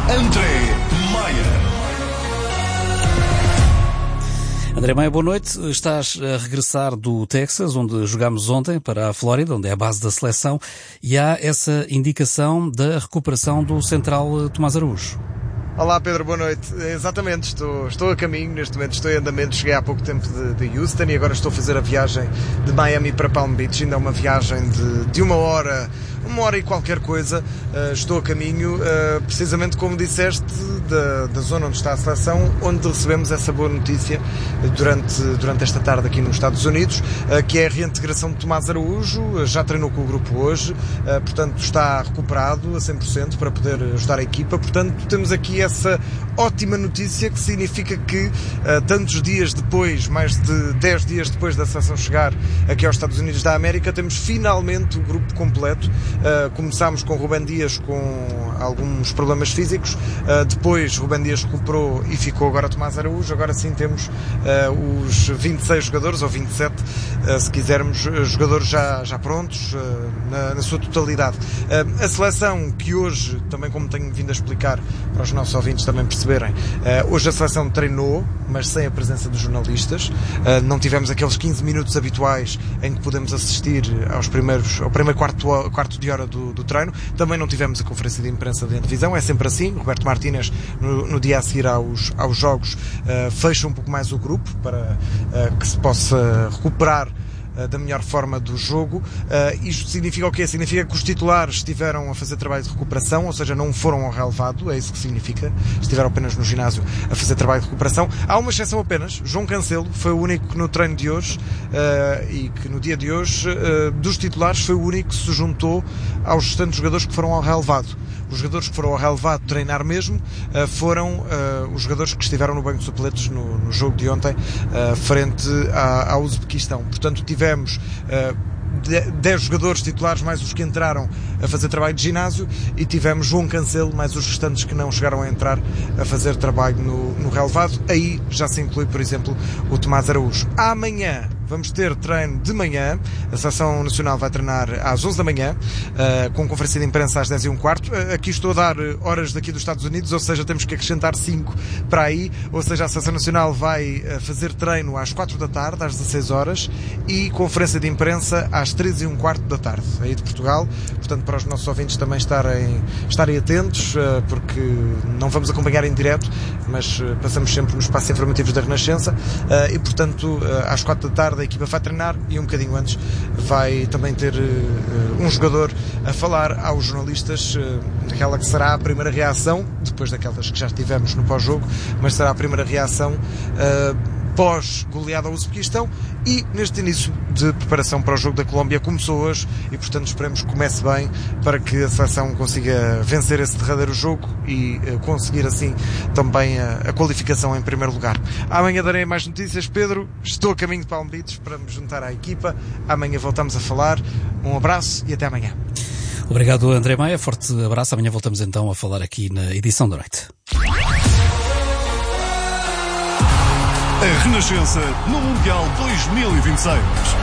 André Maia. André Maia, boa noite. Estás a regressar do Texas, onde jogámos ontem, para a Flórida, onde é a base da seleção, e há essa indicação da recuperação do central Tomás Araújo. Olá Pedro, boa noite. Exatamente, estou a caminho, neste momento estou em andamento, cheguei há pouco tempo de Houston e agora estou a fazer a viagem de Miami para Palm Beach, ainda é uma viagem de uma hora e qualquer coisa. Estou a caminho, precisamente como disseste, da zona onde está a seleção, onde recebemos essa boa notícia durante esta tarde aqui nos Estados Unidos, que é a reintegração de Tomás Araújo. Já treinou com o grupo hoje, portanto está recuperado a 100% para poder ajudar a equipa. Portanto, temos aqui essa ótima notícia que significa que tantos dias depois, mais de 10 dias depois da seleção chegar aqui aos Estados Unidos da América, temos finalmente o grupo completo. Começámos com Rubem Dias com alguns problemas físicos, depois Rubem Dias recuperou e ficou agora Tomás Araújo. Agora sim temos os 26 jogadores, ou 27 se quisermos, jogadores já prontos na sua totalidade. A seleção que hoje, também como tenho vindo a explicar para os nossos ouvintes também perceberem, hoje a seleção treinou, mas sem a presença dos jornalistas. Não tivemos aqueles 15 minutos habituais em que podemos assistir ao primeiro quarto de hora do treino. Também não tivemos a conferência de imprensa de antevisão, é sempre assim. Roberto Martínez, no dia a seguir aos jogos, fecha um pouco mais o grupo para que se possa recuperar da melhor forma do jogo. Isto significa o quê? Significa que os titulares estiveram a fazer trabalho de recuperação, ou seja, não foram ao relevado, é isso que significa, estiveram apenas no ginásio a fazer trabalho de recuperação. Há uma exceção apenas, João Cancelo foi o único que no treino de hoje e que no dia de hoje, dos titulares, foi o único que se juntou aos restantes jogadores que foram ao relevado. Os jogadores que foram ao relevado treinar mesmo foram os jogadores que estiveram no banco de suplentes no jogo de ontem, frente ao Uzbequistão. Portanto, tivemos 10 jogadores titulares mais os que entraram a fazer trabalho de ginásio, e tivemos João Cancelo mais os restantes que não chegaram a entrar a fazer trabalho no relevado. Aí já se inclui, por exemplo, o Tomás Araújo. Amanhã vamos ter treino de manhã. A Seleção Nacional vai treinar às 11 da manhã, com conferência de imprensa às 10h15. Aqui estou a dar horas daqui dos Estados Unidos, ou seja, temos que acrescentar 5 para aí, ou seja, a Seleção Nacional vai fazer treino às 4 da tarde, às 16 horas, e conferência de imprensa às 3h15 da tarde, aí de Portugal. Portanto, para os nossos ouvintes também estarem atentos, porque não vamos acompanhar em direto, mas passamos sempre nos espaços informativos da Renascença, e portanto, às 4 da tarde a equipa vai treinar, e um bocadinho antes vai também ter um jogador a falar aos jornalistas daquela que será a primeira reação, depois daquelas que já tivemos no pós-jogo, mas será a primeira reação pós-goleada ao Uzbequistão, e neste início de preparação para o jogo da Colômbia começou hoje, e portanto esperemos que comece bem para que a seleção consiga vencer esse derradeiro jogo e conseguir assim também a qualificação em primeiro lugar. Amanhã darei mais notícias, Pedro. Estou a caminho de Palm Beach para me juntar à equipa. Amanhã voltamos a falar. Um abraço e até amanhã. Obrigado, André Maia. Forte abraço. Amanhã voltamos então a falar aqui na edição da noite. A Renascença no Mundial 2026.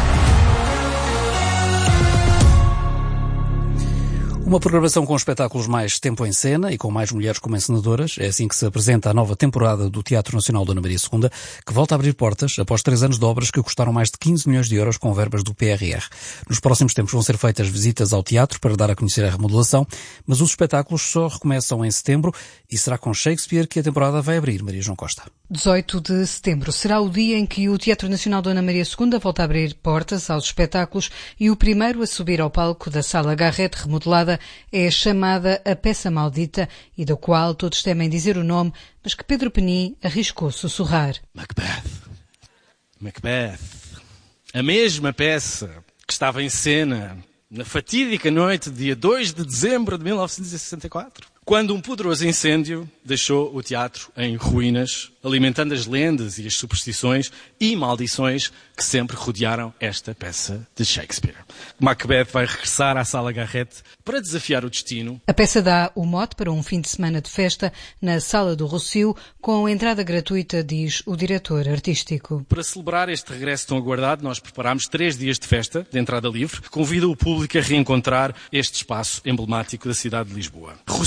Uma programação com espetáculos mais tempo em cena e com mais mulheres como encenadoras. É assim que se apresenta a nova temporada do Teatro Nacional Dona Maria II, que volta a abrir portas após 3 anos de obras que custaram mais de 15 milhões de euros com verbas do PRR. Nos próximos tempos vão ser feitas visitas ao teatro para dar a conhecer a remodelação, mas os espetáculos só recomeçam em setembro, e será com Shakespeare que a temporada vai abrir. Maria João Costa. 18 de setembro será o dia em que o Teatro Nacional Dona Maria II volta a abrir portas aos espetáculos, e o primeiro a subir ao palco da Sala Garrett remodelada é chamada A Peça Maldita, e da qual todos temem dizer o nome, mas que Pedro Penin arriscou sussurrar. Macbeth. A mesma peça que estava em cena na fatídica noite de dia 2 de dezembro de 1964. Quando um poderoso incêndio deixou o teatro em ruínas, alimentando as lendas e as superstições e maldições que sempre rodearam esta peça de Shakespeare. Macbeth vai regressar à Sala Garrett para desafiar o destino. A peça dá o mote para um fim de semana de festa na Sala do Rossio, com entrada gratuita, diz o diretor artístico. Para celebrar este regresso tão aguardado, nós preparámos 3 dias de festa, de entrada livre, que convida o público a reencontrar este espaço emblemático da cidade de Lisboa.